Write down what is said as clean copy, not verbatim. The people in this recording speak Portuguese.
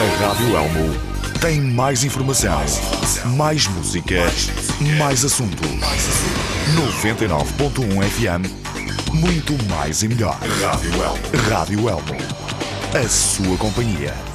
A Rádio Elmo tem mais informação, mais música, mais assuntos. 99.1 FM, muito mais e melhor. Rádio Elmo. A sua companhia.